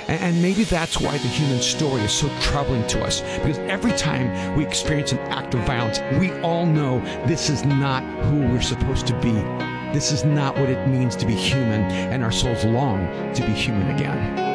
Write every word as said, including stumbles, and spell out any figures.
And, and maybe that's why the human story is so troubling to us, because every time we experience an act of violence, we all know this is not who we're supposed to be. This is not what it means to be human, and our souls long to be human again.